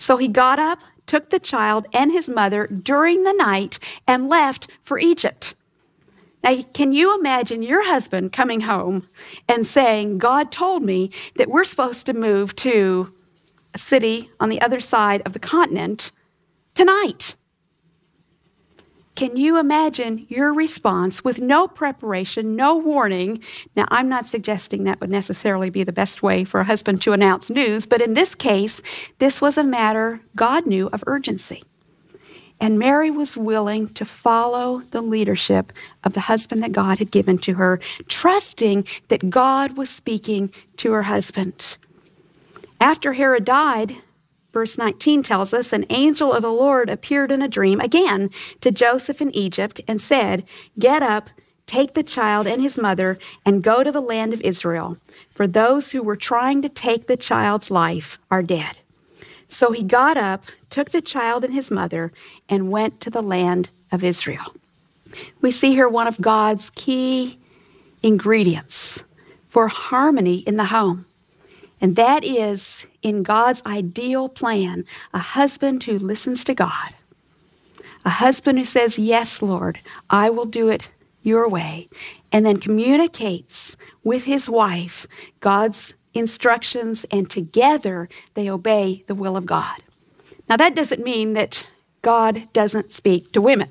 So he got up, took the child and his mother during the night, and left for Egypt. Now, can you imagine your husband coming home and saying, God told me that we're supposed to move to a city on the other side of the continent tonight? Can you imagine your response with no preparation, no warning? Now, I'm not suggesting that would necessarily be the best way for a husband to announce news, but in this case, this was a matter God knew of urgency. And Mary was willing to follow the leadership of the husband that God had given to her, trusting that God was speaking to her husband. After Herod died, verse 19 tells us, an angel of the Lord appeared in a dream again to Joseph in Egypt and said, "Get up, take the child and his mother, and go to the land of Israel, for those who were trying to take the child's life are dead." So he got up, took the child and his mother, and went to the land of Israel. We see here one of God's key ingredients for harmony in the home. And that is, in God's ideal plan, a husband who listens to God. A husband who says, "Yes, Lord, I will do it your way." And then communicates with his wife God's instructions, and together they obey the will of God. Now, that doesn't mean that God doesn't speak to women.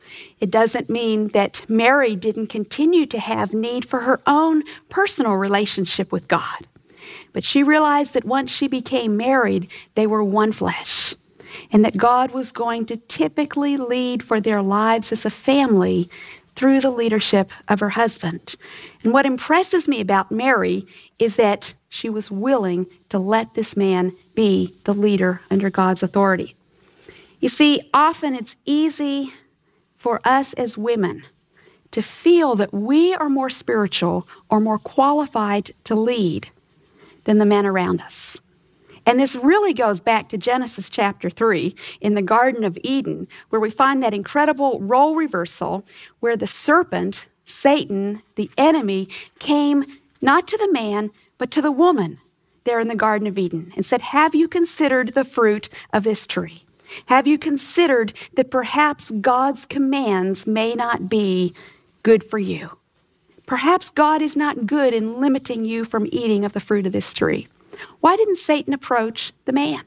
It doesn't mean that Mary didn't continue to have need for her own personal relationship with God. But she realized that once she became married, they were one flesh, and that God was going to typically lead for their lives as a family through the leadership of her husband. And what impresses me about Mary is that she was willing to let this man be the leader under God's authority. You see, often it's easy for us as women to feel that we are more spiritual or more qualified to lead than the men around us. And this really goes back to Genesis chapter 3 in the Garden of Eden, where we find that incredible role reversal where the serpent, Satan, the enemy, came not to the man, but to the woman there in the Garden of Eden and said, "Have you considered the fruit of this tree? Have you considered that perhaps God's commands may not be good for you? Perhaps God is not good in limiting you from eating of the fruit of this tree." Why didn't Satan approach the man?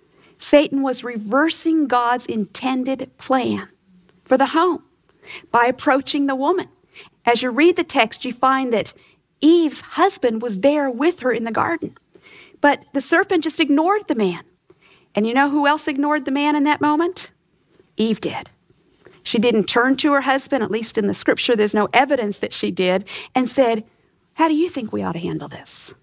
Satan was reversing God's intended plan for the home by approaching the woman. As you read the text, you find that Eve's husband was there with her in the garden. But the serpent just ignored the man. And you know who else ignored the man in that moment? Eve did. She didn't turn to her husband, at least in the scripture, there's no evidence that she did, and said, "How do you think we ought to handle this?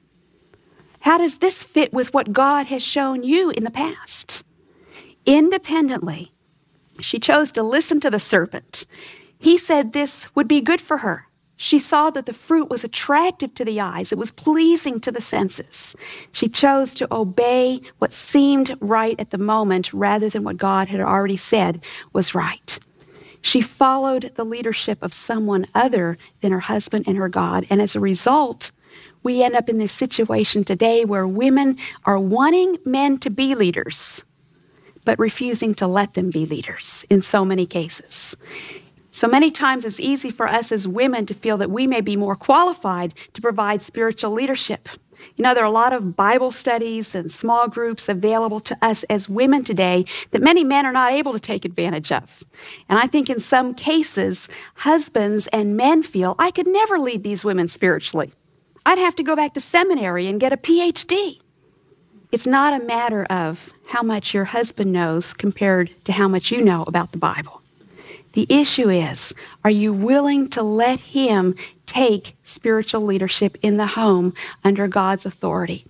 How does this fit with what God has shown you in the past?" Independently, she chose to listen to the serpent. He said this would be good for her. She saw that the fruit was attractive to the eyes. It was pleasing to the senses. She chose to obey what seemed right at the moment rather than what God had already said was right. She followed the leadership of someone other than her husband and her God. And as a result, we end up in this situation today where women are wanting men to be leaders, but refusing to let them be leaders in so many cases. So many times it's easy for us as women to feel that we may be more qualified to provide spiritual leadership. You know, there are a lot of Bible studies and small groups available to us as women today that many men are not able to take advantage of. And I think in some cases, husbands and men feel, I could never lead these women spiritually. I'd have to go back to seminary and get a PhD. It's not a matter of how much your husband knows compared to how much you know about the Bible. The issue is, are you willing to let him take spiritual leadership in the home under God's authority?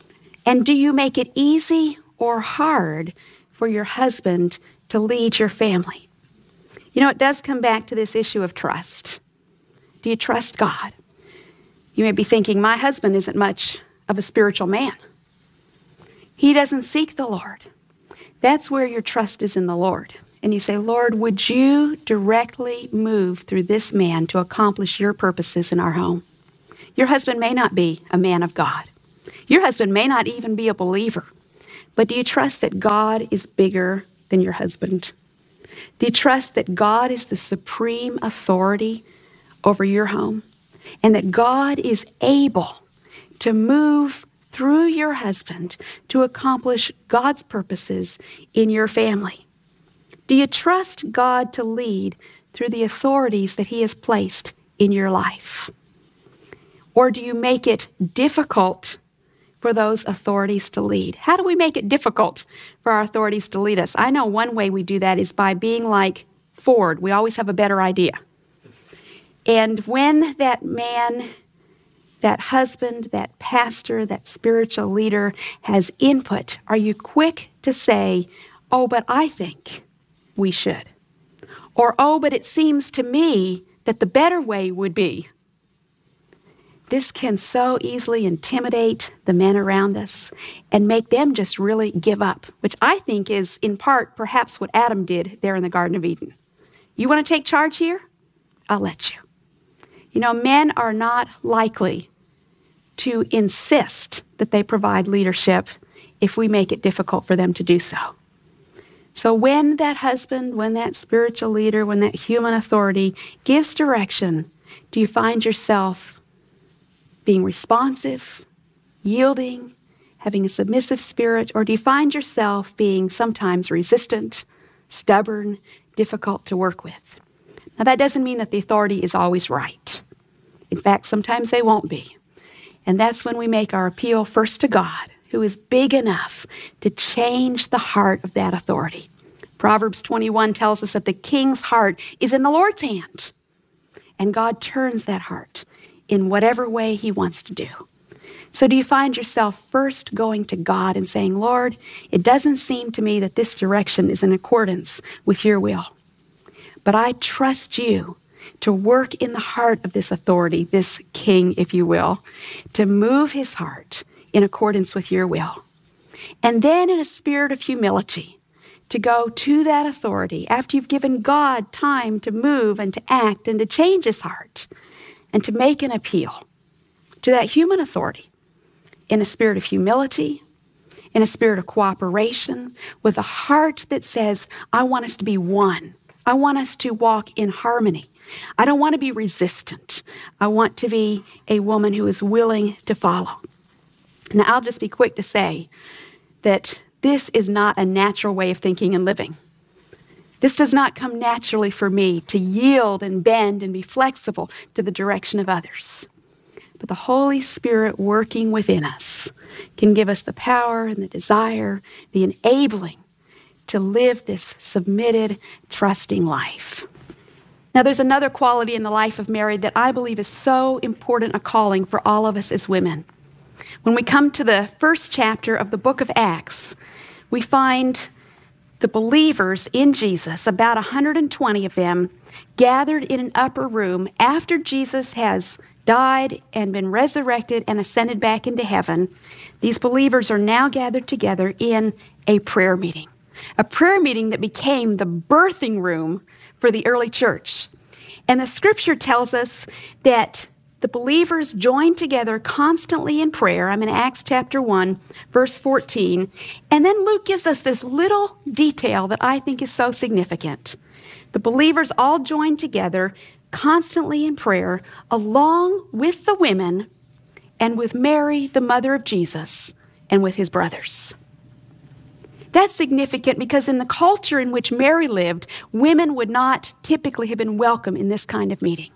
And do you make it easy or hard for your husband to lead your family? You know, it does come back to this issue of trust. Do you trust God? You may be thinking, my husband isn't much of a spiritual man. He doesn't seek the Lord. That's where your trust is in the Lord. And you say, Lord, would you directly move through this man to accomplish your purposes in our home? Your husband may not be a man of God. Your husband may not even be a believer. But do you trust that God is bigger than your husband? Do you trust that God is the supreme authority over your home? And that God is able to move through your husband to accomplish God's purposes in your family? Do you trust God to lead through the authorities that He has placed in your life? Or do you make it difficult for those authorities to lead? How do we make it difficult for our authorities to lead us? I know one way we do that is by being like Ford. We always have a better idea. And when that man, that husband, that pastor, that spiritual leader has input, are you quick to say, oh, but I think we should? Or, oh, but it seems to me that the better way would be? This can so easily intimidate the men around us and make them just really give up, which I think is in part perhaps what Adam did there in the Garden of Eden. You want to take charge here? I'll let you. You know, men are not likely to insist that they provide leadership if we make it difficult for them to do so. So when that husband, when that spiritual leader, when that human authority gives direction, do you find yourself being responsive, yielding, having a submissive spirit, or do you find yourself being sometimes resistant, stubborn, difficult to work with? Now, that doesn't mean that the authority is always right. In fact, sometimes they won't be. And that's when we make our appeal first to God, who is big enough to change the heart of that authority. Proverbs 21 tells us that the king's heart is in the Lord's hand, and God turns that heart in whatever way He wants to do. So do you find yourself first going to God and saying, Lord, it doesn't seem to me that this direction is in accordance with your will, but I trust you to work in the heart of this authority, this king, if you will, to move his heart in accordance with your will. And then in a spirit of humility, to go to that authority after you've given God time to move and to act and to change his heart and to make an appeal to that human authority in a spirit of humility, in a spirit of cooperation, with a heart that says, I want us to be one. I want us to walk in harmony. I don't want to be resistant. I want to be a woman who is willing to follow. Now, I'll just be quick to say that this is not a natural way of thinking and living. This does not come naturally for me to yield and bend and be flexible to the direction of others. But the Holy Spirit working within us can give us the power and the desire, the enabling to live this submitted, trusting life. Now, there's another quality in the life of Mary that I believe is so important a calling for all of us as women. When we come to the first chapter of the book of Acts, we find the believers in Jesus, about 120 of them, gathered in an upper room after Jesus has died and been resurrected and ascended back into heaven. These believers are now gathered together in a prayer meeting that became the birthing room for the early church. And the scripture tells us that the believers joined together constantly in prayer. I'm in Acts chapter 1, verse 14. And then Luke gives us this little detail that I think is so significant. The believers all joined together constantly in prayer, along with the women and with Mary, the mother of Jesus, and with his brothers. That's significant because in the culture in which Mary lived, women would not typically have been welcome in this kind of meeting.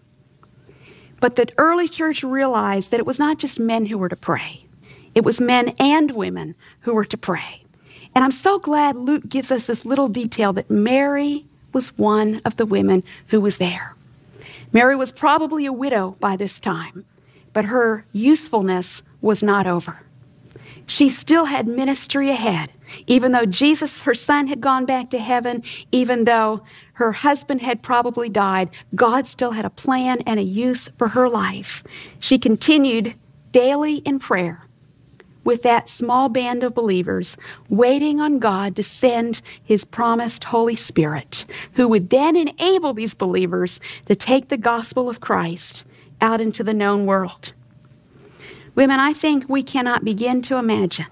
But the early church realized that it was not just men who were to pray. It was men and women who were to pray. And I'm so glad Luke gives us this little detail that Mary was one of the women who was there. Mary was probably a widow by this time, but her usefulness was not over. She still had ministry ahead. Even though Jesus, her son, had gone back to heaven, even though her husband had probably died, God still had a plan and a use for her life. She continued daily in prayer with that small band of believers, waiting on God to send his promised Holy Spirit, who would then enable these believers to take the gospel of Christ out into the known world. Women, I think we cannot begin to imagine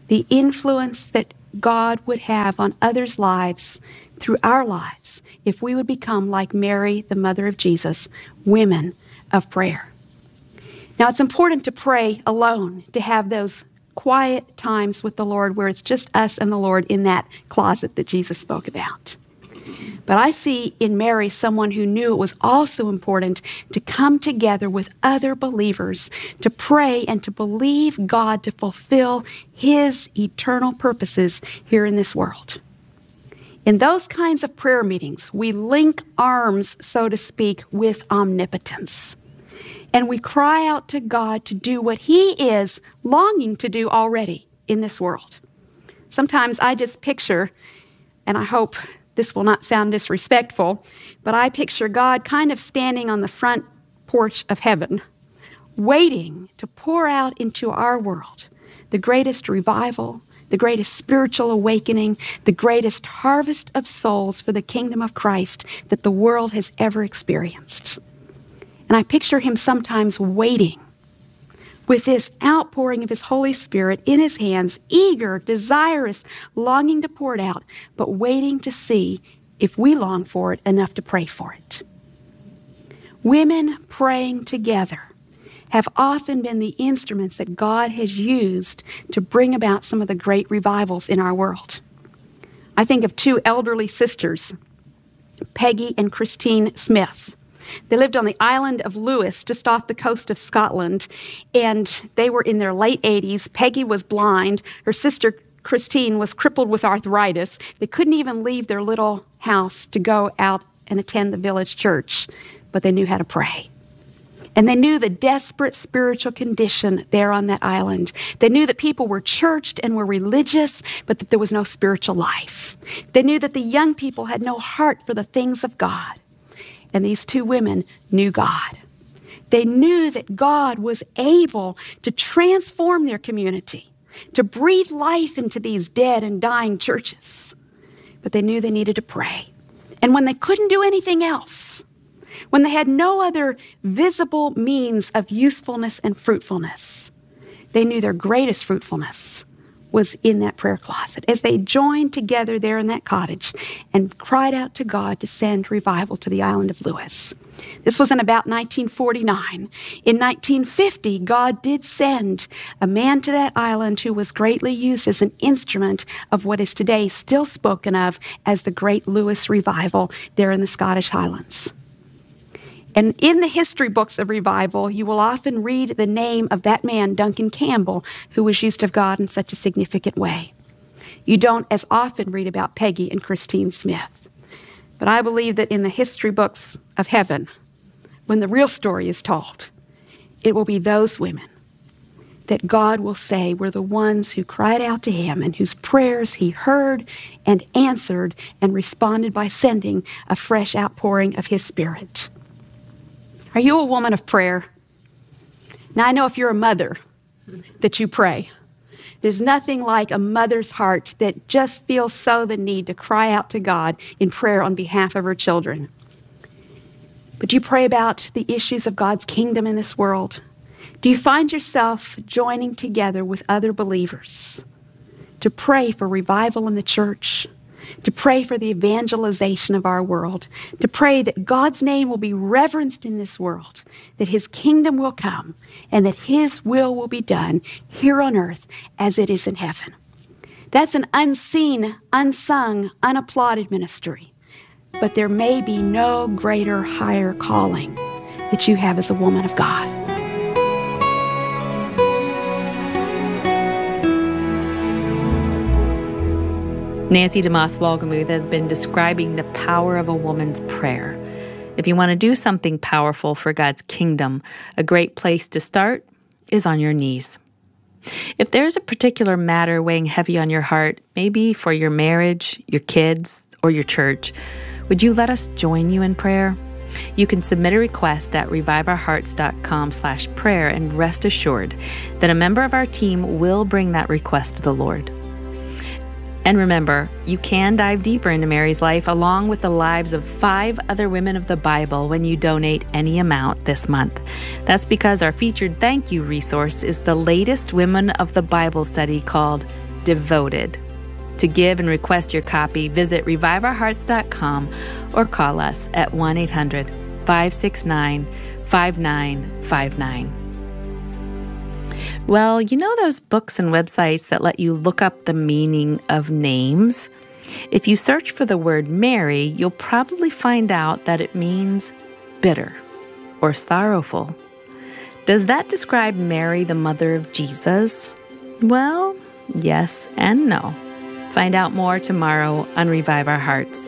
the influence that God would have on others' lives through our lives if we would become like Mary, the mother of Jesus, women of prayer. Now, it's important to pray alone, to have those quiet times with the Lord where it's just us and the Lord in that closet that Jesus spoke about. But I see in Mary someone who knew it was also important to come together with other believers, to pray and to believe God to fulfill His eternal purposes here in this world. In those kinds of prayer meetings, we link arms, so to speak, with omnipotence. And we cry out to God to do what He is longing to do already in this world. Sometimes I just picture, and I hope this will not sound disrespectful, but I picture God kind of standing on the front porch of heaven, waiting to pour out into our world the greatest revival, the greatest spiritual awakening, the greatest harvest of souls for the kingdom of Christ that the world has ever experienced. And I picture Him sometimes waiting with this outpouring of His Holy Spirit in His hands, eager, desirous, longing to pour it out, but waiting to see if we long for it enough to pray for it. Women praying together have often been the instruments that God has used to bring about some of the great revivals in our world. I think of two elderly sisters, Peggy and Christine Smith. They lived on the island of Lewis, just off the coast of Scotland, and they were in their late 80s. Peggy was blind. Her sister, Christine, was crippled with arthritis. They couldn't even leave their little house to go out and attend the village church, but they knew how to pray. And they knew the desperate spiritual condition there on that island. They knew that people were churched and were religious, but that there was no spiritual life. They knew that the young people had no heart for the things of God. And these two women knew God. They knew that God was able to transform their community, to breathe life into these dead and dying churches. But they knew they needed to pray. And when they couldn't do anything else, when they had no other visible means of usefulness and fruitfulness, they knew their greatest fruitfulness was in that prayer closet as they joined together there in that cottage and cried out to God to send revival to the island of Lewis. This was in about 1949. In 1950, God did send a man to that island who was greatly used as an instrument of what is today still spoken of as the Great Lewis Revival there in the Scottish Highlands. And in the history books of revival, you will often read the name of that man, Duncan Campbell, who was used of God in such a significant way. You don't as often read about Peggy and Christine Smith. But I believe that in the history books of heaven, when the real story is told, it will be those women that God will say were the ones who cried out to Him and whose prayers He heard and answered and responded by sending a fresh outpouring of His Spirit. Are you a woman of prayer? Now, I know if you're a mother that you pray. There's nothing like a mother's heart that just feels so the need to cry out to God in prayer on behalf of her children. But do you pray about the issues of God's kingdom in this world? Do you find yourself joining together with other believers to pray for revival in the church, to pray for the evangelization of our world, to pray that God's name will be reverenced in this world, that His kingdom will come, and that His will be done here on earth as it is in heaven? That's an unseen, unsung, unapplauded ministry. But there may be no greater, higher calling that you have as a woman of God. Nancy DeMoss Wolgemuth has been describing the power of a woman's prayer. If you want to do something powerful for God's kingdom, a great place to start is on your knees. If there's a particular matter weighing heavy on your heart, maybe for your marriage, your kids, or your church, would you let us join you in prayer? You can submit a request at reviveourhearts.com/prayer and rest assured that a member of our team will bring that request to the Lord. And remember, you can dive deeper into Mary's life along with the lives of 5 other women of the Bible when you donate any amount this month. That's because our featured thank you resource is the latest Women of the Bible study called Devoted. To give and request your copy, visit reviveourhearts.com or call us at 1-800-569-5959. Well, you know those books and websites that let you look up the meaning of names? If you search for the word Mary, you'll probably find out that it means bitter or sorrowful. Does that describe Mary, the mother of Jesus? Well, yes and no. Find out more tomorrow on Revive Our Hearts.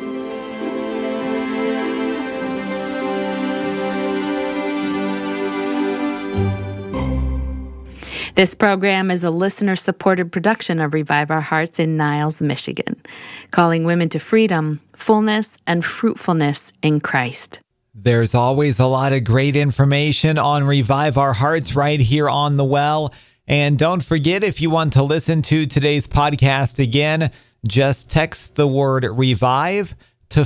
This program is a listener-supported production of Revive Our Hearts in Niles, Michigan, calling women to freedom, fullness, and fruitfulness in Christ. There's always a lot of great information on Revive Our Hearts right here on The Well. And don't forget, if you want to listen to today's podcast again, just text the word REVIVE to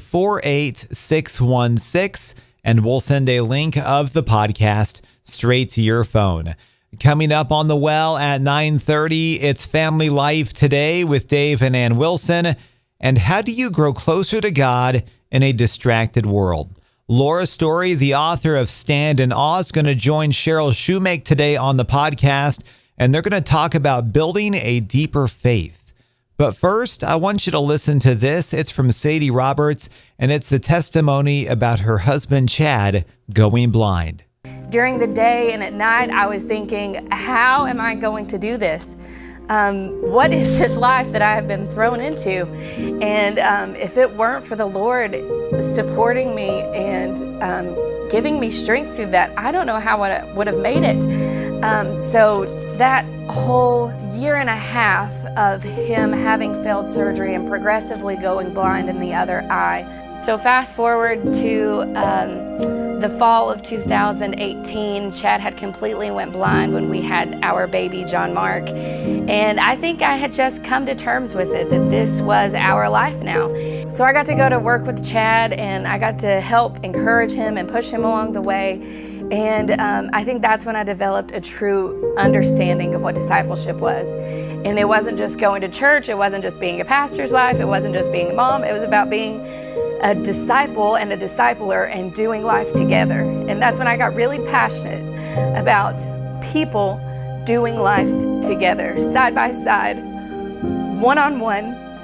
48616, and we'll send a link of the podcast straight to your phone. Coming up on The Well at 9:30, it's Family Life Today with Dave and Ann Wilson. And how do you grow closer to God in a distracted world? Laura Story, the author of Stand in Awe, is going to join Cheryl Shoemake today on the podcast, and they're going to talk about building a deeper faith. But first, I want you to listen to this. It's from Sadie Roberts, and it's the testimony about her husband, Chad, going blind. During the day and at night, I was thinking, how am I going to do this? What is this life that I have been thrown into? And if it weren't for the Lord supporting me and giving me strength through that, I don't know how I would have made it. So that whole year and a half of him having failed surgery and progressively going blind in the other eye. So fast forward to the fall of 2018, Chad had completely went blind when we had our baby, John Mark. And I think I had just come to terms with it, that this was our life now. So I got to go to work with Chad, and I got to help encourage him and push him along the way. And I think that's when I developed a true understanding of what discipleship was. And it wasn't just going to church, it wasn't just being a pastor's wife, it wasn't just being a mom, it was about being a disciple and a discipler and doing life together. And that's when I got really passionate about people doing life together, side by side, one-on-one.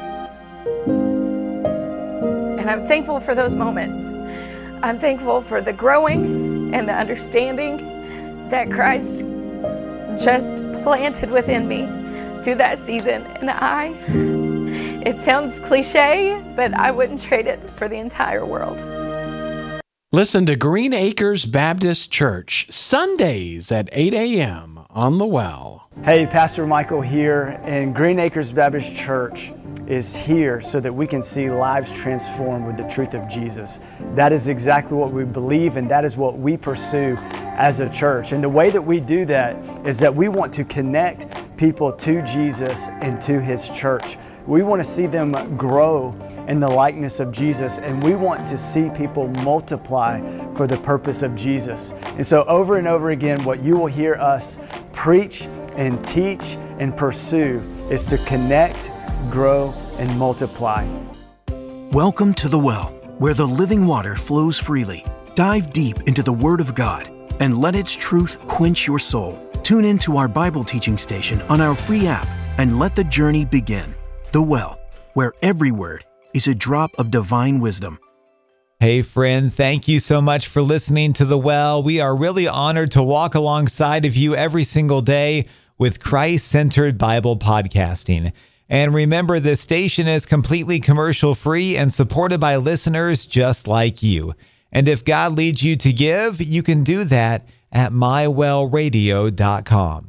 And I'm thankful for those moments. I'm thankful for the growing and the understanding that Christ just planted within me through that season. And it sounds cliche, but I wouldn't trade it for the entire world. Listen to Green Acres Baptist Church, Sundays at 8 a.m. on The Well. Hey, Pastor Michael here, and Green Acres Baptist Church is here so that we can see lives transformed with the truth of Jesus. That is exactly what we believe, and that is what we pursue as a church. And the way that we do that is that we want to connect people to Jesus and to His church. We want to see them grow in the likeness of Jesus, and we want to see people multiply for the purpose of Jesus. And so over and over again, what you will hear us preach and teach and pursue is to connect, grow, and multiply. Welcome to The Well, where the living water flows freely. Dive deep into the Word of God and let its truth quench your soul. Tune into our Bible teaching station on our free app and let the journey begin. The Well, where every word is a drop of divine wisdom. Hey friend, thank you so much for listening to The Well. We are really honored to walk alongside of you every single day with Christ-centered Bible podcasting. And remember, this station is completely commercial-free and supported by listeners just like you. And if God leads you to give, you can do that at mywellradio.com.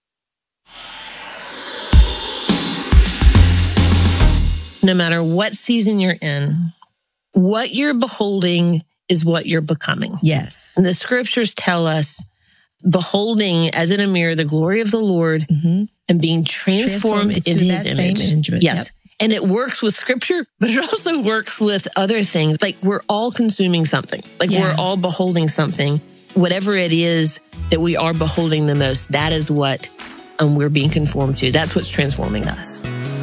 No matter what season you're in, what you're beholding is what you're becoming. Yes. And the scriptures tell us, beholding as in a mirror the glory of the Lord and being transformed into His image. Yes. Yep. And it works with scripture, but it also works with other things. Like we're all consuming something. Like we're all beholding something. Whatever it is that we are beholding the most, that is what we're being conformed to. That's what's transforming us.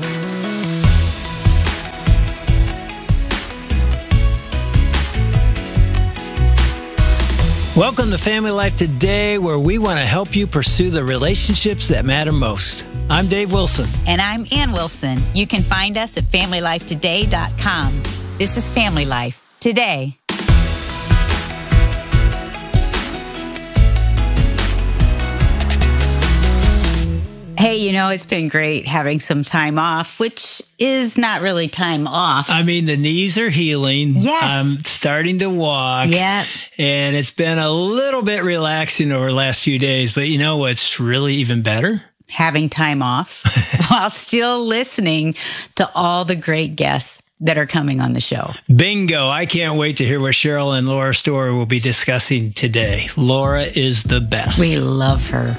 Welcome to Family Life Today, where we want to help you pursue the relationships that matter most. I'm Dave Wilson. And I'm Ann Wilson. You can find us at FamilyLifeToday.com. This is Family Life Today. Hey, it's been great having some time off, which is not really time off. I mean, the knees are healing. Yes. I'm starting to walk. Yeah. And it's been a little bit relaxing over the last few days. But you know what's really even better? Having time off while still listening to all the great guests that are coming on the show. Bingo. I can't wait to hear what Cheryl and Laura Story will be discussing today. Laura is the best. We love her.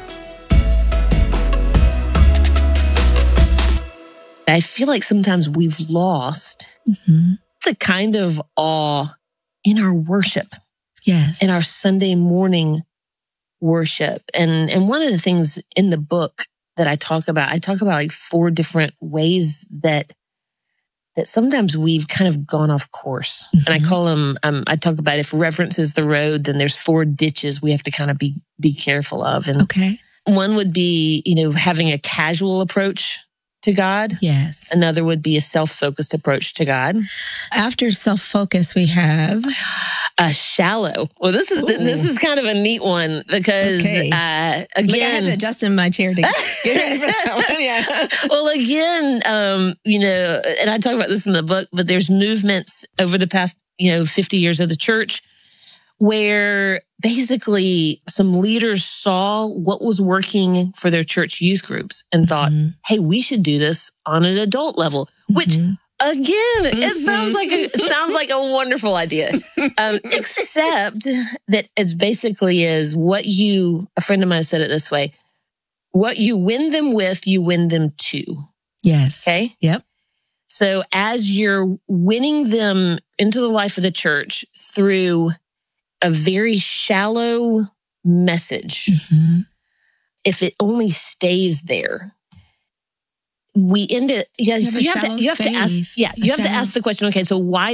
I feel like sometimes we've lost the kind of awe in our worship. Yes. In our Sunday morning worship. And one of the things in the book that I talk about like 4 different ways that sometimes we've kind of gone off course. And I call them, I talk about if reverence is the road, then there's 4 ditches we have to kind of be careful of. And one would be, having a casual approach to God. Yes. Another would be a self-focused approach to God. After self-focus, we have a shallow. Well, this is kind of a neat one because again, I had to adjust in my chair to get ready for that one. Yeah. Well, again, and I talk about this in the book, but there's movements over the past 50 years of the church where basically some leaders saw what was working for their church youth groups and thought, hey, we should do this on an adult level, which again, it sounds like a wonderful idea. Except that it basically is a friend of mine said it this way, what you win them with, you win them to. Yes. Okay? Yep. So as you're winning them into the life of the church through a very shallow message, if it only stays there, we end it. Yeah, you have to ask the question. Okay, so why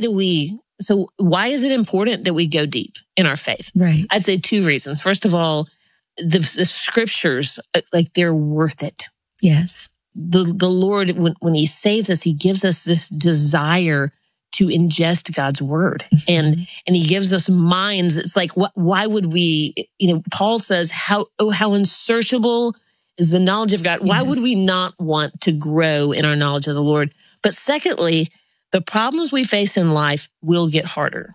is it important that we go deep in our faith? Right. I'd say 2 reasons. First of all, the scriptures, they're worth it. Yes. The Lord, when He saves us, He gives us this desire to ingest God's word. And He gives us minds. It's like, why would we, Paul says, how unsearchable is the knowledge of God. Why would we not want to grow in our knowledge of the Lord? But secondly, the problems we face in life will get harder.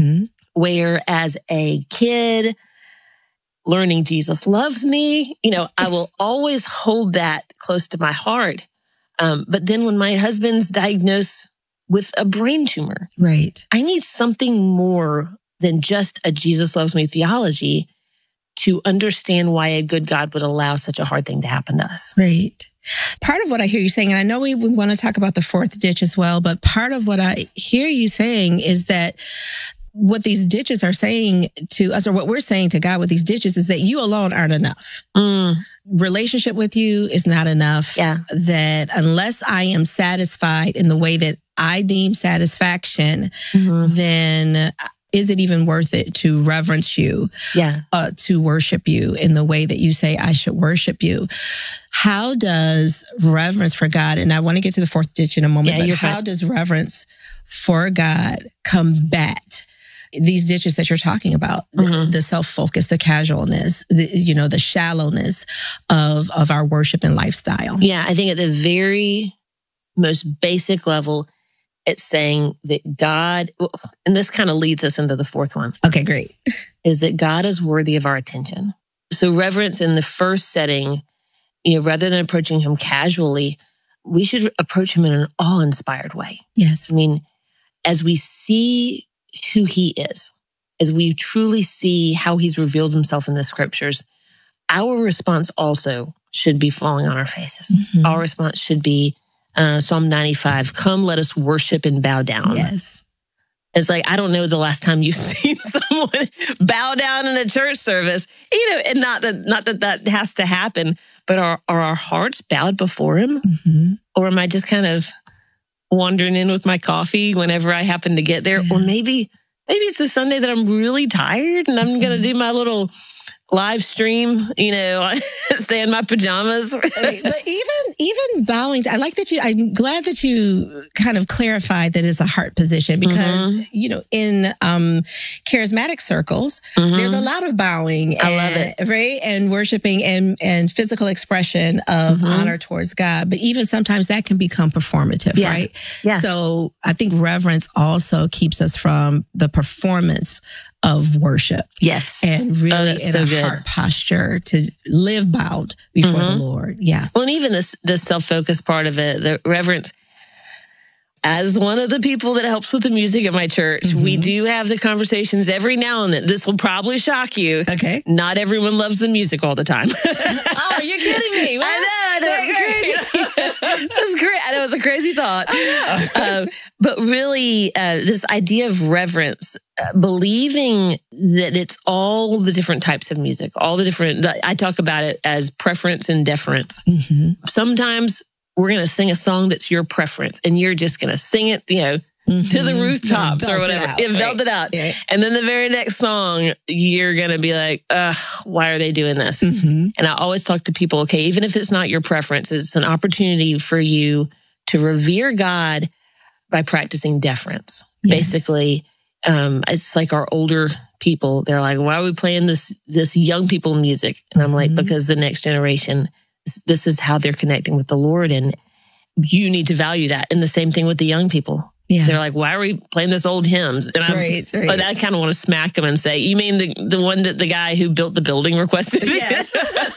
Where as a kid, learning Jesus loves me, I will always hold that close to my heart. But then when my husband's diagnosed with a brain tumor. Right. I need something more than just a Jesus loves me theology to understand why a good God would allow such a hard thing to happen to us. Right. Part of what I hear you saying, and I know we want to talk about the 4th ditch as well, but part of what I hear you saying is that what these ditches are saying to us, or what we're saying to God with these ditches, is that you alone aren't enough. Relationship with you is not enough. Yeah. That unless I am satisfied in the way that I deem satisfaction, then is it even worth it to reverence you? Yeah. To worship you in the way that you say I should worship you? How does reverence for God, and I want to get to the 4th ditch in a moment, but how does reverence for God combat these ditches that you're talking about? The self-focus, the casualness, the shallowness of our worship and lifestyle. Yeah, I think at the very most basic level, it's saying that God, and this kind of leads us into the 4th one. Okay, great. Is that God is worthy of our attention. So reverence in the first setting, rather than approaching Him casually, we should approach Him in an awe-inspired way. Yes. I mean, as we see who He is, as we truly see how He's revealed Himself in the scriptures, our response also should be falling on our faces. Our response should be Psalm 95, come, let us worship and bow down. Yes. It's like, I don't know the last time you've seen someone bow down in a church service, and not that has to happen, but are our hearts bowed before him? Mm-hmm. Or am I just kind of wandering in with my coffee whenever I happen to get there? Or maybe it's a Sunday that I'm really tired and I'm going to do my little live stream, stay in my pajamas. But even bowing, I'm glad that you kind of clarified that it's a heart position because, in charismatic circles, there's a lot of bowing. I love it. Right? And worshiping and physical expression of honor towards God. But even sometimes that can become performative, right? Yeah. So I think reverence also keeps us from the performance of worship. Yes. And really in a heart posture to live bowed before the Lord. Yeah. Well, and even the self-focused part of it, the reverence. As one of the people that helps with the music at my church, we do have the conversations every now and then. This will probably shock you. Okay. Not everyone loves the music all the time. Oh, you're kidding me. What? I know. That's great. I know it's a crazy thought. I know. But really, this idea of reverence, believing that it's all the different types of music, all the different, I talk about it as preference and deference. Sometimes we're going to sing a song that's your preference and you're just going to sing it, to the rooftops or whatever. Belt it out. Right. And then the very next song, you're going to be like, why are they doing this? And I always talk to people, okay, even if it's not your preference, it's an opportunity for you to revere God by practicing deference. Yes. Basically, it's like our older people, they're like, why are we playing this young people music? And I'm like, because the next generation, this is how they're connecting with the Lord, and you need to value that. And the same thing with the young people. Yeah. They're like, why are we playing this old hymns? And but I kind of want to smack them and say, you mean the one that the guy who built the building requested? Yes.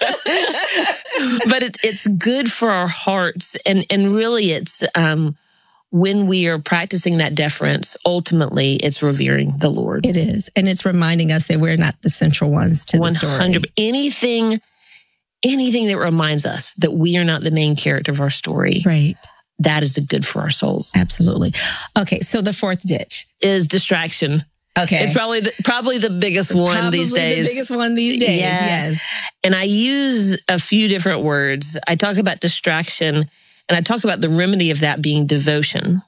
But it's good for our hearts. And really it's, when we are practicing that deference, ultimately it's revering the Lord. It is. And it's reminding us that we're not the central ones to the story. 100%. Anything that reminds us that we are not the main character of our story. Right. That is good for our souls. Absolutely. Okay. So the fourth ditch is distraction. Okay. It's probably the biggest one these days. Probably the biggest one these days. Yeah. Yes. And I use a few different words. I talk about distraction and I talk about the remedy of that being devotion.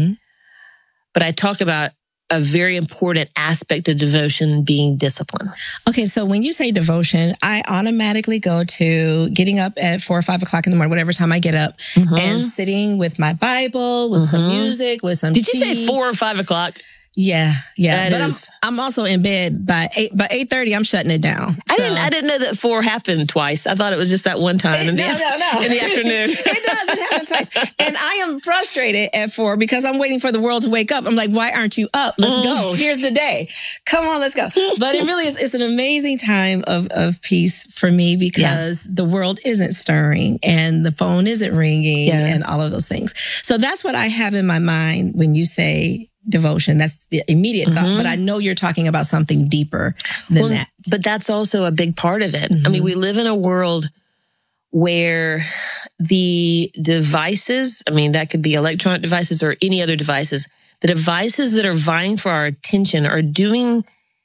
But I talk about a very important aspect of devotion being discipline. Okay, so when you say devotion, I automatically go to getting up at 4 or 5 o'clock in the morning, whatever time I get up, and sitting with my Bible, with some music, with some Did you say 4 or 5 o'clock? Yeah. But I'm also in bed by 8:30. I'm shutting it down. So. I didn't know that 4 happened twice. I thought it was just that one time in the afternoon. It happen twice. And I am frustrated at 4 because I'm waiting for the world to wake up. I'm like, why aren't you up? Let's go. Here's the day. Come on, let's go. But it really is. It's an amazing time of peace for me because the world isn't stirring and the phone isn't ringing and all of those things. So that's what I have in my mind when you say devotion. That's the immediate thought, but I know you're talking about something deeper than that. But that's also a big part of it. I mean, we live in a world where the devices, that could be electronic devices or any other devices, the devices that are vying for our attention are doing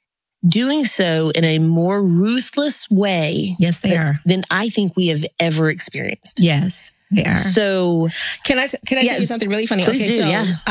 so in a more ruthless way. Yes, they are. Than I think we have ever experienced. Yes. They are. So can I tell you something really funny? Please do,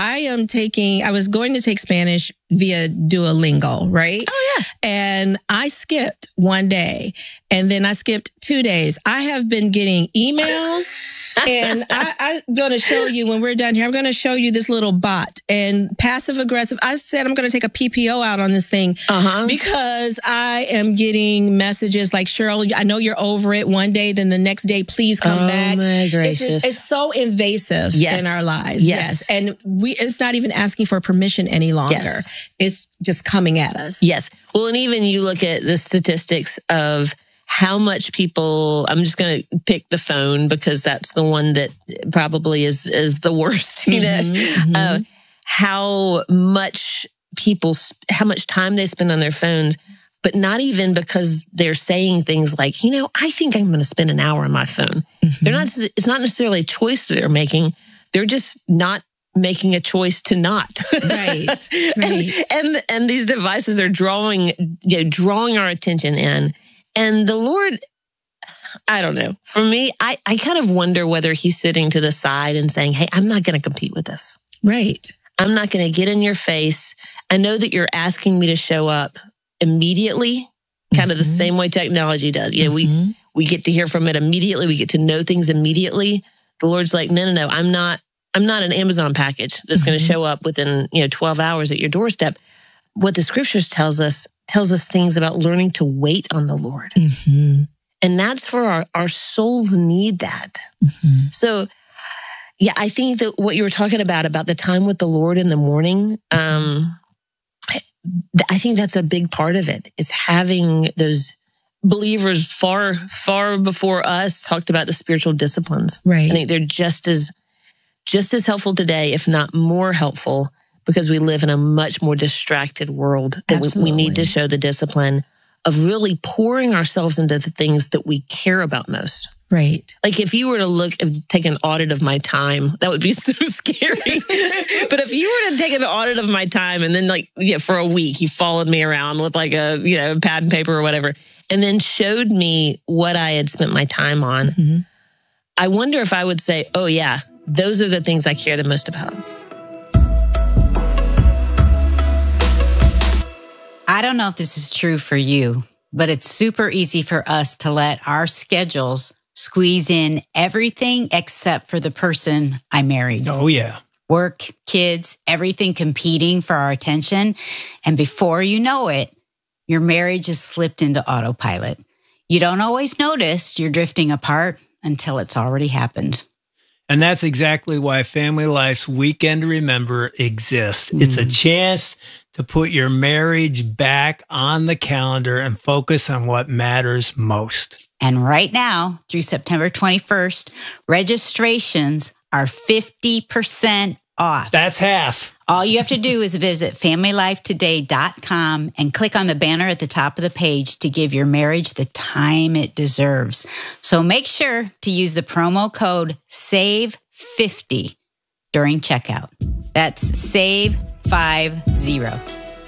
I was going to take Spanish via Duolingo, right? Oh, yeah. And I skipped one day and then I skipped 2 days. I have been getting emails and I'm going to show you when we're done here, I'm going to show you this little bot and passive aggressive. I said, I'm going to take a PPO out on this thing because I am getting messages like, Cheryl, I know you're over it one day, then the next day, please come back. Oh my gracious. It's so invasive in our lives. Yes. And it's not even asking for permission any longer. Yes. It's just coming at us. Yes. Well, and even you look at the statistics of how much people, I'm just going to pick the phone because that's the one that probably is the worst, how much time they spend on their phones, but not even because they're saying things like, I think I'm going to spend an hour on my phone. It's not necessarily a choice that they're making. They're just not making a choice to not. Right. And these devices are drawing our attention in. And the Lord, I don't know. For me, I kind of wonder whether he's sitting to the side and saying, hey, I'm not going to compete with this. Right. I'm not going to get in your face. I know that you're asking me to show up immediately, kind of the same way technology does. You know, we get to hear from it immediately. We get to know things immediately. The Lord's like, no. I'm not an Amazon package that's going to show up within, 12 hours at your doorstep. What the scriptures tells us things about learning to wait on the Lord. And that's for our souls need that. So, yeah, I think that what you were talking about the time with the Lord in the morning, I think that's a big part of it, is having those believers far, far before us talked about the spiritual disciplines. Right. I think they're just as helpful today, if not more helpful, because we live in a much more distracted world that we need to show the discipline of really pouring ourselves into the things that we care about most. Right. Like if you were to take an audit of my time, that would be so scary. But if you were to take an audit of my time and then for a week, you followed me around with a pad and paper or whatever, and then showed me what I had spent my time on, I wonder if I would say, oh yeah, those are the things I care the most about. I don't know if this is true for you, but it's super easy for us to let our schedules squeeze in everything except for the person I married. Oh, yeah. Work, kids, everything competing for our attention. And before you know it, your marriage has slipped into autopilot. You don't always notice you're drifting apart until it's already happened. And that's exactly why Family Life's Weekend to Remember exists. It's a chance to put your marriage back on the calendar and focus on what matters most. And right now, through September 21st, registrations are 50% off. That's half. All you have to do is visit familylifetoday.com and click on the banner at the top of the page to give your marriage the time it deserves. So make sure to use the promo code SAVE50 during checkout. That's SAVE50.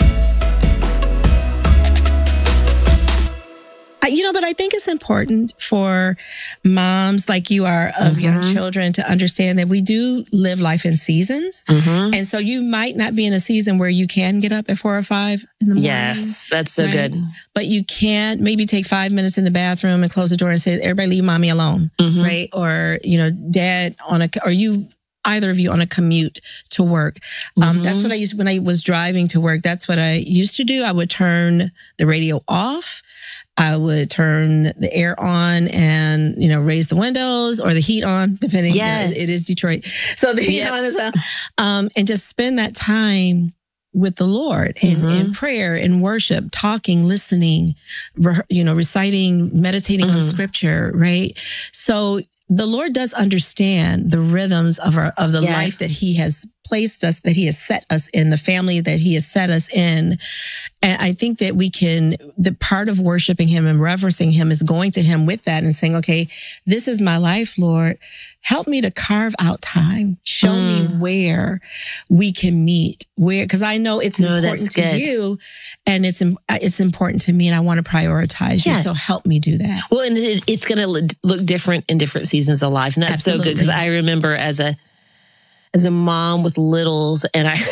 But I think it's important for moms like you are of young children to understand that we do live life in seasons. And so you might not be in a season where you can get up at 4 or 5 in the morning. Yes, that's so good. But you can't maybe take 5 minutes in the bathroom and close the door and say, everybody leave mommy alone, right? Or, dad either of you on a commute to work. That's what I used when I was driving to work. That's what I used to do. I would turn the radio off. I would turn the air on and, raise the windows or the heat on, depending. Yes. It is Detroit. So the heat on is and just spend that time with the Lord in prayer, in worship, talking, listening, reciting, meditating on scripture, right? So the Lord does understand the rhythms of the life that He has placed us, that He has set us in, the family that He has set us in. And I think that the part of worshiping Him and reverencing Him is going to Him with that and saying, okay, this is my life, Lord. Help me to carve out time. Show me where we can meet, because I know it's important to you and it's important to me and I want to prioritize you. So help me do that. Well, and it's going to look different in different seasons of life. And that's so good, because I remember as a mom with littles, and I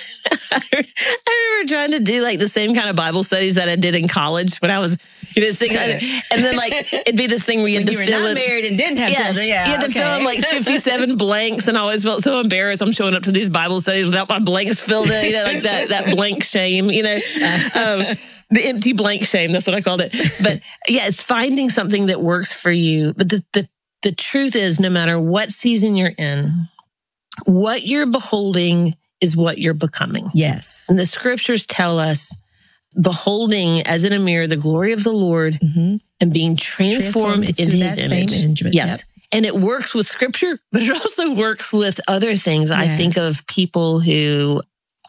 remember trying to do the same kind of Bible studies that I did in college when I was, and then it'd be this thing where you had to fill in. Married and didn't have children. You had to fill in 57 blanks, and I always felt so embarrassed. I'm showing up to these Bible studies without my blanks filled in, that blank shame, the empty blank shame. That's what I called it. But yeah, it's finding something that works for you. But the truth is, no matter what season you're in, what you're beholding is what you're becoming. Yes. And the scriptures tell us, beholding as in a mirror the glory of the Lord and being transformed into His image. Yes. Yep. And it works with scripture, but it also works with other things. Yes. I think of people who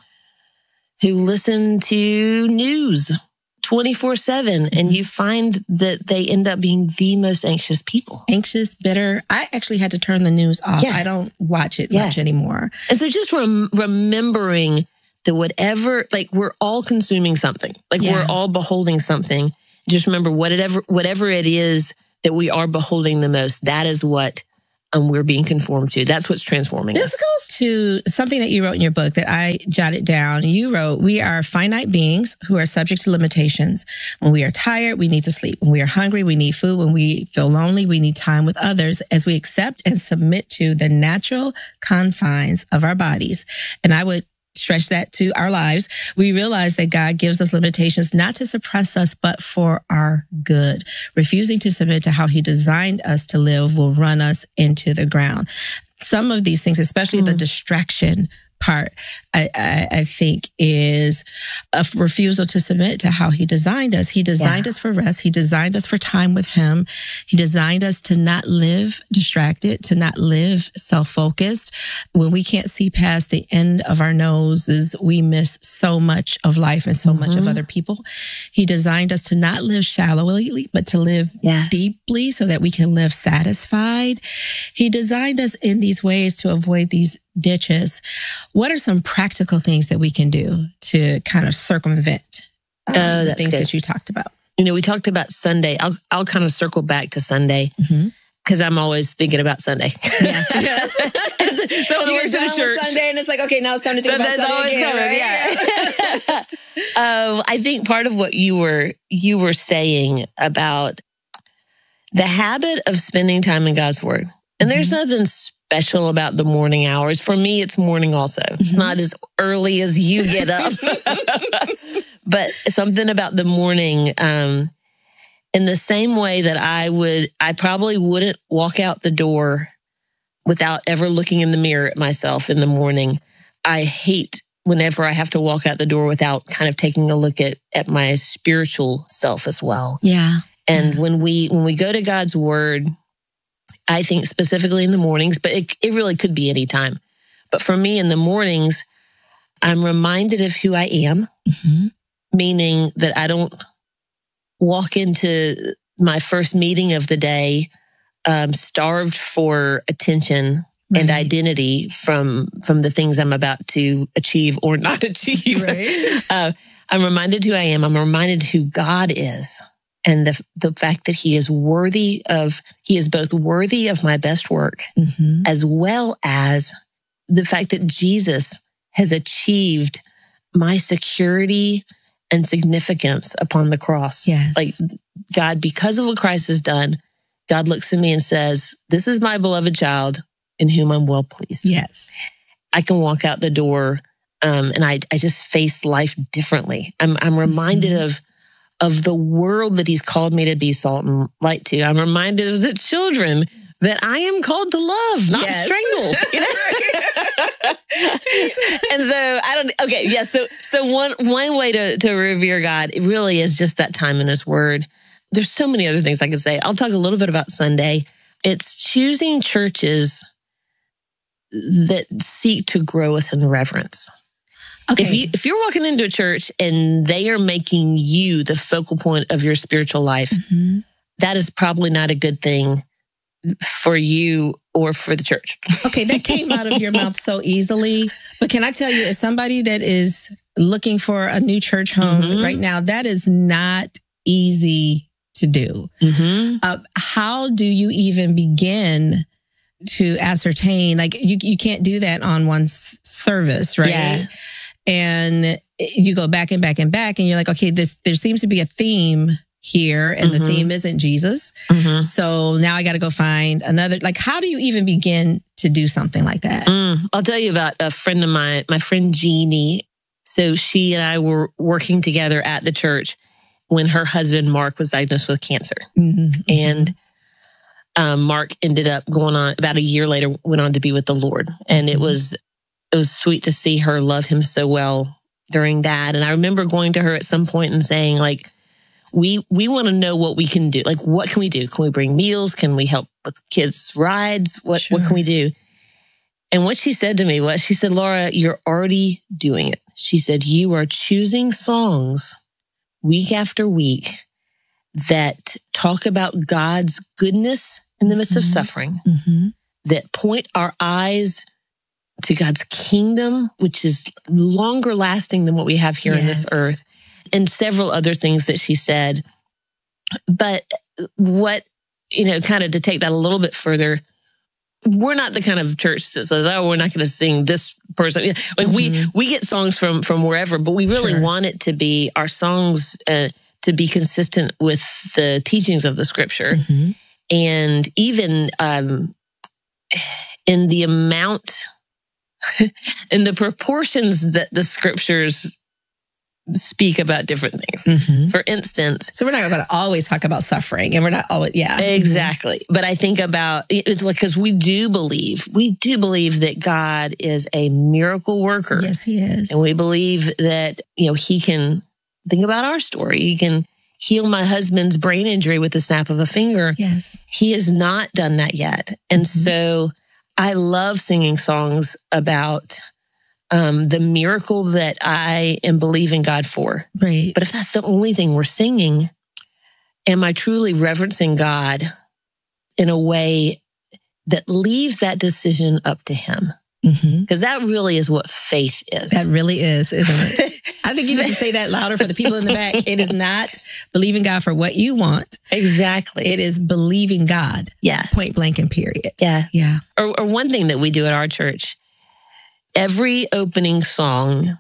listen to news 24/7, and you find that they end up being the most anxious people. Anxious, bitter. I actually had to turn the news off. I don't watch it much anymore. And so just remembering that whatever, we're all consuming something. We're all beholding something. Just remember whatever it is that we are beholding the most, that is what we're being conformed to. That's what's transforming us. This goes to something that you wrote in your book that I jotted down. You wrote, we are finite beings who are subject to limitations. When we are tired, we need to sleep. When we are hungry, we need food. When we feel lonely, we need time with others. As we accept and submit to the natural confines of our bodies, and I would stretch that to our lives, we realize that God gives us limitations not to suppress us, but for our good. Refusing to submit to how he designed us to live will run us into the ground. Some of these things, especially the distraction part, I think is a refusal to submit to how he designed us. He designed us for rest. He designed us for time with him. He designed us to not live distracted, to not live self-focused. When we can't see past the end of our noses, we miss so much of life and so much of other people. He designed us to not live shallowly, but to live deeply so that we can live satisfied. He designed us in these ways to avoid these ditches. What are some practical things that we can do to kind of circumvent the things that you talked about? You know, we talked about Sunday. I'll kind of circle back to Sunday because I'm always thinking about Sunday. Yeah. So you're done with Sunday, and it's like, okay, now it's time to think about Sunday again, right? Yeah. I think part of what you were saying about the habit of spending time in God's Word, and there's nothing special about the morning hours. For me, it's morning also. It's not as early as you get up, but something about the morning, in the same way that I probably wouldn't walk out the door without ever looking in the mirror at myself in the morning. I hate whenever I have to walk out the door without kind of taking a look at my spiritual self as well. Yeah. And when we go to God's Word, I think specifically in the mornings, but it really could be any time. But for me in the mornings, I'm reminded of who I am, meaning that I don't walk into my first meeting of the day starved for attention and identity from the things I'm about to achieve or not achieve. I'm reminded who I am. I'm reminded who God is. And the fact that he is both worthy of my best work, as well as the fact that Jesus has achieved my security and significance upon the cross. Yes. Like God, because of what Christ has done, God looks at me and says, this is my beloved child in whom I'm well pleased. Yes. I can walk out the door and I just face life differently. I'm reminded of the world that he's called me to be salt and light to. I'm reminded of the children that I am called to love, not strangle. You know? And so one way to revere God, it really is just that time in his Word. There's so many other things I could say. I'll talk a little bit about Sunday. It's choosing churches that seek to grow us in reverence. Okay. If you're walking into a church and they are making you the focal point of your spiritual life, that is probably not a good thing for you or for the church. Okay, that came out of your mouth so easily. But can I tell you, as somebody that is looking for a new church home right now, that is not easy to do. How do you even begin to ascertain? Like, you can't do that on one service, right? Yeah. And you go back and back and back, and you're like, okay, there seems to be a theme here, and the theme isn't Jesus. So now I got to go find another. Like, how do you even begin to do something like that? I'll tell you about a friend of mine, my friend Jeannie. So she and I were working together at the church when her husband, Mark, was diagnosed with cancer. And Mark ended up going on, about a year later, went on to be with the Lord. And it was sweet to see her love him so well during that. And I remember going to her at some point and saying, like, we want to know what we can do. Like, what can we do? Can we bring meals? Can we help with kids' rides? What can we do? And what she said to me was, she said, Laura, you're already doing it. She said, you are choosing songs week after week that talk about God's goodness in the midst of suffering, that point our eyes to God's kingdom, which is longer lasting than what we have here on this earth, and several other things that she said. But what kind of to take that a little bit further, we're not the kind of church that says, oh, we're not going to sing this person. Like we get songs from wherever, but we really want it to be our songs to be consistent with the teachings of the Scripture. And even in the amount, in the proportions that the Scriptures speak about different things. For instance, so we're not going to always talk about suffering, and we're not always, exactly. But I think about it's because we do believe that God is a miracle worker. Yes, He is, and we believe that He can. Think about our story. He can heal my husband's brain injury with the snap of a finger. Yes, He has not done that yet, and so I love singing songs about the miracle that I am believing God for. Right. But if that's the only thing we're singing, am I truly reverencing God in a way that leaves that decision up to Him? Because that really is what faith is. That really is, isn't it? I think you need to say that louder for the people in the back. It is not believing God for what you want. Exactly. It is believing God. Yeah. Point blank and period. Yeah. Yeah. Or one thing that we do at our church, every opening song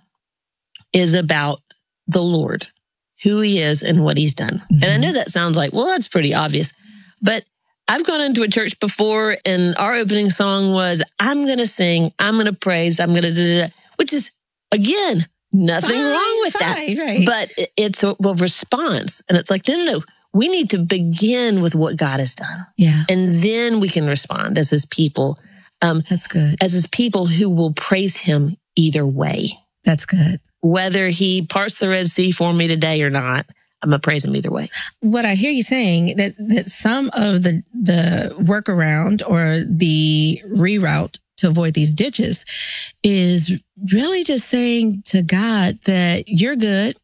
is about the Lord, who He is and what He's done. And I know that sounds like, well, that's pretty obvious. But I've gone into a church before and our opening song was, I'm going to sing, I'm going to praise, I'm going to do, which is, again, nothing wrong with that. Right. But it's a response. And it's like, no. We need to begin with what God has done. Yeah. And then we can respond as His people. That's good. As His people who will praise Him either way. That's good. Whether He parts the Red Sea for me today or not, I'm going to praise Him either way. What I hear you saying, that some of the workaround or the reroute to avoid these ditches is really just saying to God that you're good.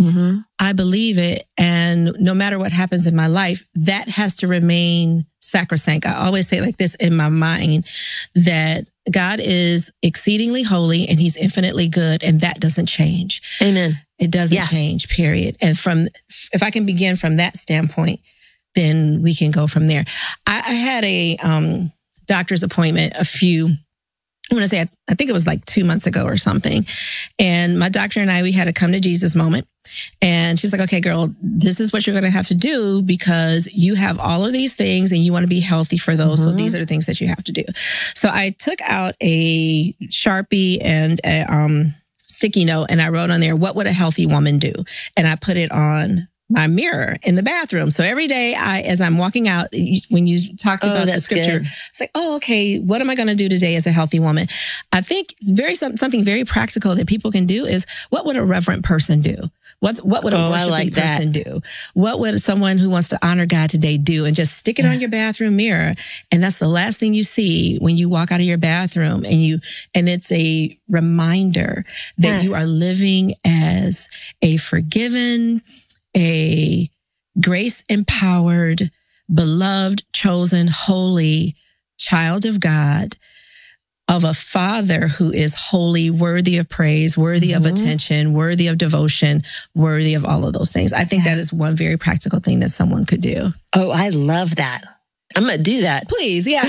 I believe it. And no matter what happens in my life, that has to remain sacrosanct. I always say like this in my mind, that God is exceedingly holy and He's infinitely good. And that doesn't change. Amen. It doesn't change, period. And if I can begin from that standpoint, then we can go from there. I had a doctor's appointment I think it was like 2 months ago or something. And my doctor and we had a come to Jesus moment. And she's like, okay, girl, this is what you're going to have to do because you have all of these things and you want to be healthy for those. So these are the things that you have to do. So I took out a Sharpie and a sticky note and I wrote on there, what would a healthy woman do? And I put it on my mirror in the bathroom. So every day as I'm walking out, when you talked about the Scripture, it's like, oh, okay, what am I going to do today as a healthy woman? I think something very practical that people can do is, what would a reverent person do? What would a worshiping person do? What would someone who wants to honor God today do? And just stick it on your bathroom mirror. And that's the last thing you see when you walk out of your bathroom. And it's a reminder that you are living as a forgiven, a grace-empowered, beloved, chosen, holy child of God, of a Father who is holy, worthy of praise, worthy of attention, worthy of devotion, worthy of all of those things. I think that is one very practical thing that someone could do. Oh, I love that. I'm going to do that. Please, yeah.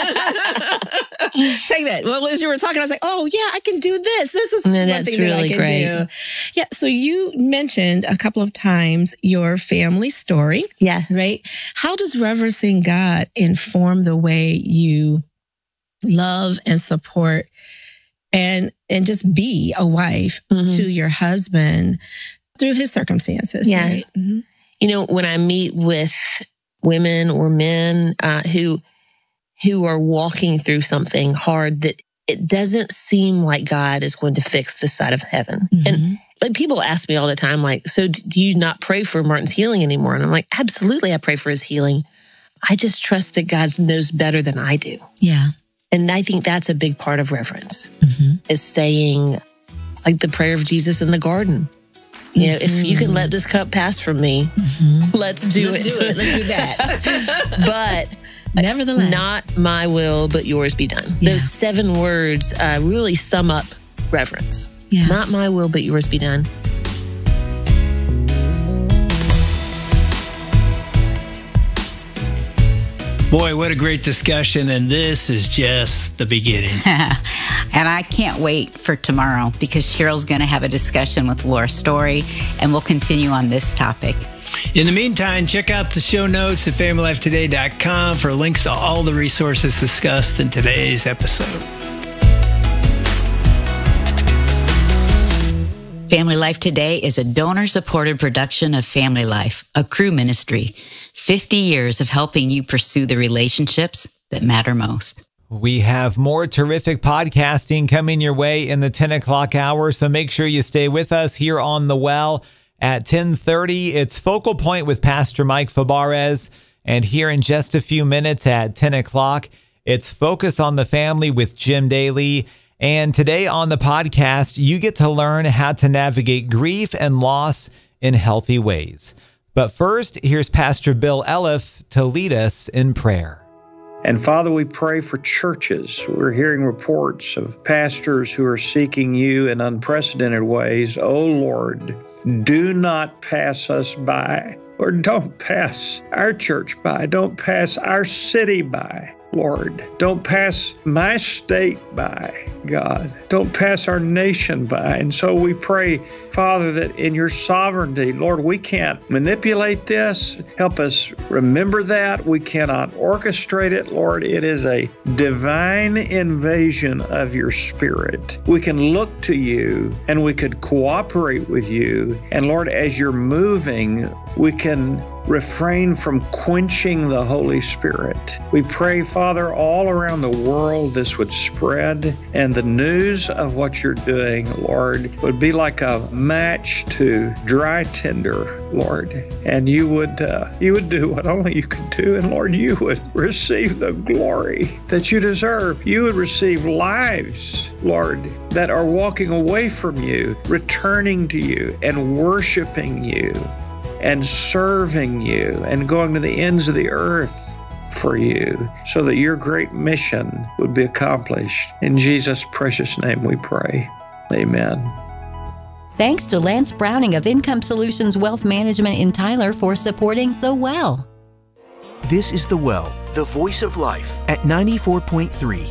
Take that. Well, as you were talking, I was like, oh, yeah, I can do this. This is one thing that I can do. Yeah, so you mentioned a couple of times your family story. Yeah. Right? How does reverencing God inform the way you love and support and just be a wife to your husband through his circumstances? Yeah. Right? You know, when I meet with women or men who are walking through something hard, that it doesn't seem like God is going to fix this side of heaven. And like people ask me all the time, like, so do you not pray for Martin's healing anymore? And I'm like, absolutely, I pray for his healing. I just trust that God knows better than I do. Yeah. And I think that's a big part of reverence, is saying, like the prayer of Jesus in the garden. You know, if you can let this cup pass from me, let's do it. Let's do that. But nevertheless, not my will, but yours be done. Yeah. Those 7 words really sum up reverence. Yeah. Not my will, but yours be done. Boy, what a great discussion, and this is just the beginning. And I can't wait for tomorrow because Cheryl's going to have a discussion with Laura Story, and we'll continue on this topic. In the meantime, check out the show notes at FamilyLifeToday.com for links to all the resources discussed in today's episode. Family Life Today is a donor-supported production of Family Life, a Cru ministry. 50 years of helping you pursue the relationships that matter most. We have more terrific podcasting coming your way in the 10 o'clock hour, so make sure you stay with us here on The Well. At 10:30, it's Focal Point with Pastor Mike Fabarez. And here in just a few minutes at 10 o'clock, it's Focus on the Family with Jim Daly. And today on the podcast, you get to learn how to navigate grief and loss in healthy ways. But first, here's Pastor Bill Elliff to lead us in prayer. And Father, we pray for churches. We're hearing reports of pastors who are seeking you in unprecedented ways. Oh Lord, do not pass us by. Lord, don't pass our church by. Don't pass our city by. Lord, don't pass my state by, God. Don't pass our nation by. And so we pray, Father, that in your sovereignty, Lord, we can't manipulate this. Help us remember that. We cannot orchestrate it, Lord. It is a divine invasion of your Spirit. We can look to you and we could cooperate with you. And Lord, as you're moving, we can refrain from quenching the Holy Spirit. We pray, Father, all around the world this would spread, and the news of what you're doing, Lord, would be like a match to dry tinder, Lord. And you would do what only you could do, and Lord, you would receive the glory that you deserve. You would receive lives, Lord, that are walking away from you, returning to you, and worshiping you, and serving you, and going to the ends of the earth for you, so that your great mission would be accomplished. In Jesus' precious name we pray. Amen. Thanks to Lance Browning of Income Solutions Wealth Management in Tyler for supporting The Well. This is The Well, the voice of life, at 94.3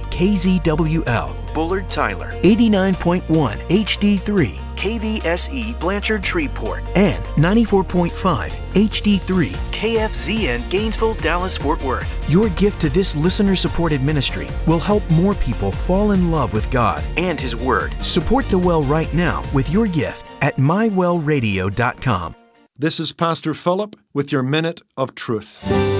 KZWL, Bullard, Tyler, 89.1 HD3, KVSE, Blanchard, Shreveport, and 94.5 HD3, KFZN, Gainesville, Dallas, Fort Worth. Your gift to this listener-supported ministry will help more people fall in love with God and His Word. Support The Well right now with your gift at mywellradio.com. This is Pastor Philip with your Minute of Truth.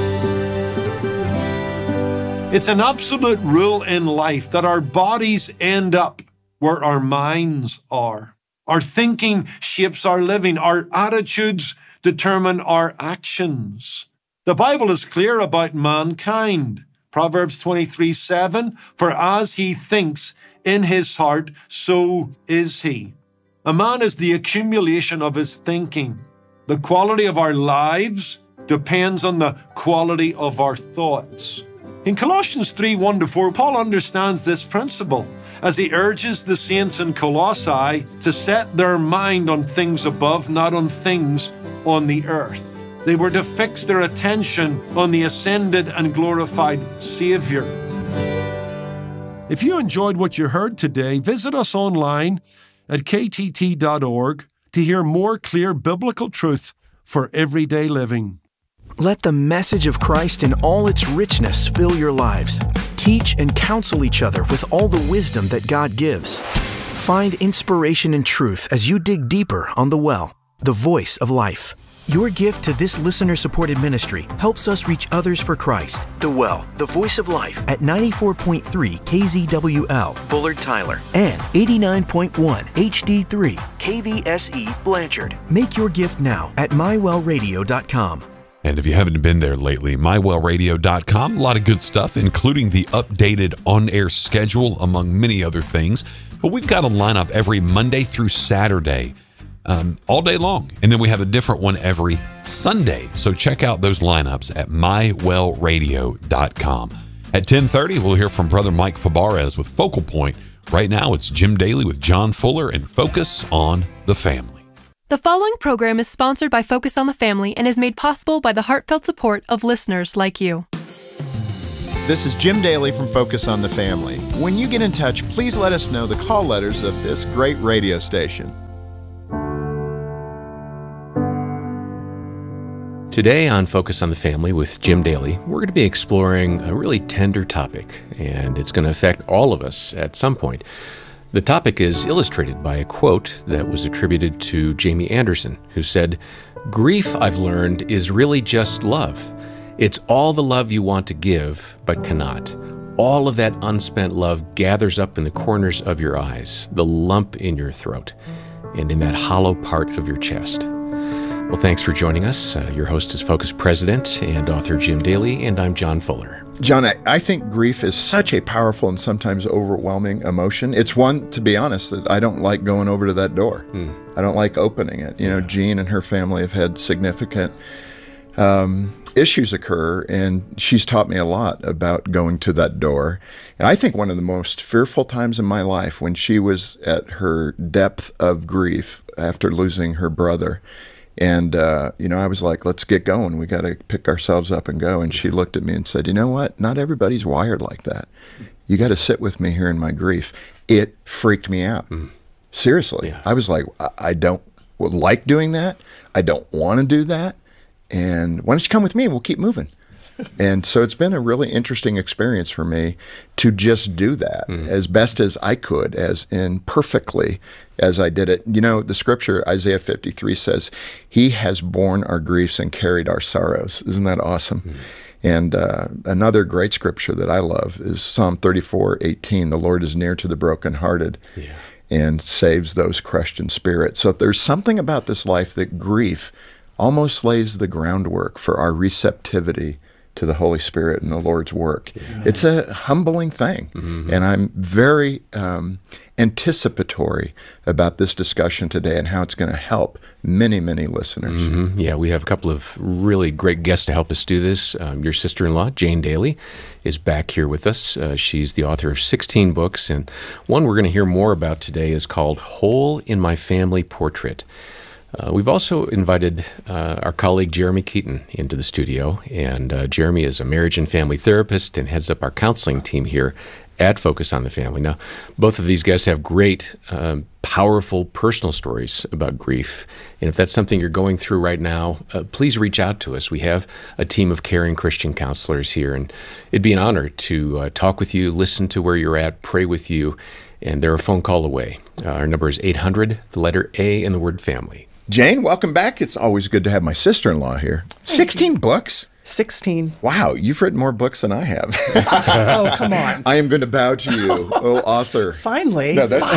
It's an absolute rule in life that our bodies end up where our minds are. Our thinking shapes our living. Our attitudes determine our actions. The Bible is clear about mankind. Proverbs 23:7, for as he thinks in his heart, so is he. A man is the accumulation of his thinking. The quality of our lives depends on the quality of our thoughts. In Colossians 3:1-4, Paul understands this principle as he urges the saints in Colossae to set their mind on things above, not on things on the earth. They were to fix their attention on the ascended and glorified Savior. If you enjoyed what you heard today, visit us online at ktt.org to hear more clear biblical truth for everyday living. Let the message of Christ in all its richness fill your lives. Teach and counsel each other with all the wisdom that God gives. Find inspiration and truth as you dig deeper on The Well, the voice of life. Your gift to this listener-supported ministry helps us reach others for Christ. The Well, the voice of life, at 94.3 KZWL, Bullard, Tyler, and 89.1 HD3, KVSE, Blanchard. Make your gift now at mywellradio.com. And if you haven't been there lately, mywellradio.com, a lot of good stuff, including the updated on-air schedule, among many other things. But we've got a lineup every Monday through Saturday, all day long. And then we have a different one every Sunday. So check out those lineups at mywellradio.com. At 10:30, we'll hear from Brother Mike Fabarez with Focal Point. Right now, it's Jim Daly with John Fuller and Focus on the Family. The following program is sponsored by Focus on the Family and is made possible by the heartfelt support of listeners like you. This is Jim Daly from Focus on the Family. When you get in touch, please let us know the call letters of this great radio station. Today on Focus on the Family with Jim Daly, we're going to be exploring a really tender topic, and it's going to affect all of us at some point. The topic is illustrated by a quote that was attributed to Jamie Anderson, who said, "Grief, I've learned, is really just love. It's all the love you want to give, but cannot. All of that unspent love gathers up in the corners of your eyes, the lump in your throat, and in that hollow part of your chest." Well, thanks for joining us. Your host is Focus President and author Jim Daly, and I'm John Fuller. John, I think grief is such a powerful and sometimes overwhelming emotion. It's one, to be honest, that I don't like going over to that door. I don't like opening it. You know, Jean and her family have had significant issues occur, and she's taught me a lot about going to that door. And I think one of the most fearful times in my life, when she was at her depth of grief after losing her brother, and I was like, let's get going. We got to pick ourselves up and go. And she looked at me and said, you know what? Not everybody's wired like that. You got to sit with me here in my grief. It freaked me out. Seriously. Yeah. I was like, I don't like doing that. I don't want to do that. And why don't you come with me and we'll keep moving? And so it's been a really interesting experience for me to just do that as best as I could, as imperfectly as I did it. You know, the scripture, Isaiah 53 says, "He has borne our griefs and carried our sorrows." Isn't that awesome? And another great scripture that I love is Psalm 34:18. "The Lord is near to the brokenhearted and saves those crushed in spirit." So there's something about this life that grief almost lays the groundwork for our receptivity to the Holy Spirit and the Lord's work. It's a humbling thing. And I'm very anticipatory about this discussion today and how it's going to help many, many listeners. Yeah, we have a couple of really great guests to help us do this. Your sister-in-law, Jane Daly, is back here with us. She's the author of 16 books, and one we're going to hear more about today is called Hole in My Family Portrait. We've also invited our colleague Jeremy Keaton into the studio, and Jeremy is a marriage and family therapist and heads up our counseling team here at Focus on the Family. Now, both of these guests have great, powerful personal stories about grief, and if that's something you're going through right now, please reach out to us. We have a team of caring Christian counselors here, and it'd be an honor to talk with you, listen to where you're at, pray with you, and they're a phone call away. Our number is 800, the letter A, and the word family. Jane, welcome back. It's always good to have my sister-in-law here. 16 books? 16. Wow, you've written more books than I have. Oh, come on. I am going to bow to you, oh author. Finally. No, that's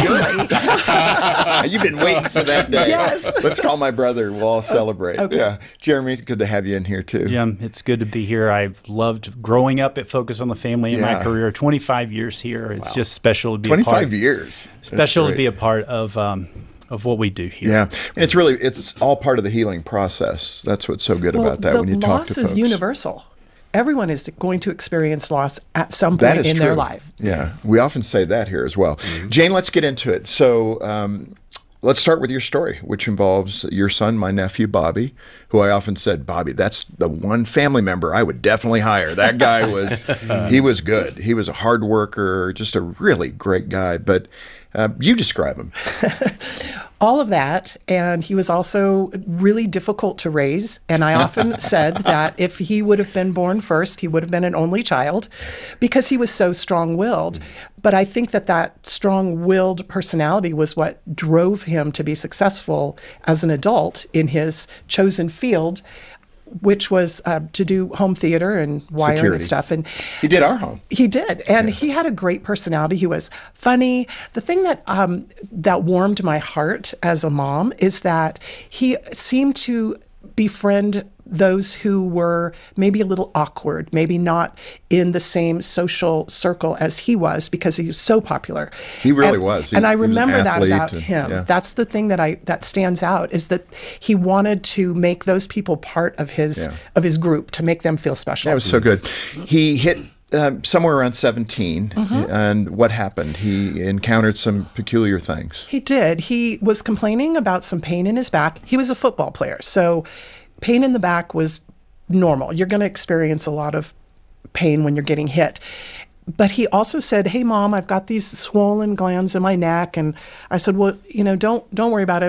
good. You've been waiting for that day. Yes. Let's call my brother. We'll all celebrate. Okay. Yeah. Jeremy, it's good to have you in here, too. Jim, it's good to be here. I've loved growing up at Focus on the Family in my career. 25 years here. It's just special to be a part. 25 years. Special to be a part of what we do here. Yeah, and it's all part of the healing process. That's what's so good about that when you talk to folks. Loss is universal. Everyone is going to experience loss at some point in their life. Yeah, we often say that here as well. Jane, let's get into it. So let's start with your story, which involves your son, my nephew, Bobby, who I often said, Bobby, that's the one family member I would definitely hire. That guy he was good. He was a hard worker, just a really great guy. But you describe him. All of that, and he was also really difficult to raise. And I often said that if he would have been born first, he would have been an only child because he was so strong-willed. But I think that strong-willed personality was what drove him to be successful as an adult in his chosen field, which was to do home theater and wiring and stuff. And he did our home. He did. And he had a great personality. He was funny. The thing that that warmed my heart as a mom is that he seemed to befriend those who were maybe a little awkward, maybe not in the same social circle as he was because he was so popular. He really was. And I remember that about him. Yeah. That's the thing that stands out is that he wanted to make those people part of his group, to make them feel special. That was so good. He hit somewhere around 17, and what happened? He encountered some peculiar things. He did. He was complaining about some pain in his back. He was a football player, so pain in the back was normal. You're going to experience a lot of pain when you're getting hit. But he also said, "Hey, Mom, I've got these swollen glands in my neck." And I said, "Well, don't worry about it.